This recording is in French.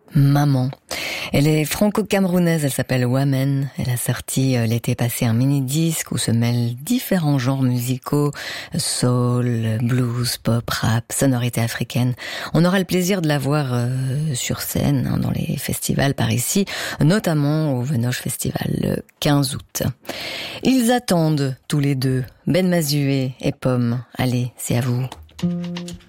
Maman. Elle est franco-camerounaise, elle s'appelle Wamen. Elle a sorti l'été passé un mini-disque où se mêlent différents genres musicaux, soul, blues, pop, rap, sonorités africaines. On aura le plaisir de la voir sur scène dans les festivals par ici, notamment au Venoge Festival le 15 août. Ils attendent tous les deux, Ben Mazué et Pomme. Allez, c'est à vous.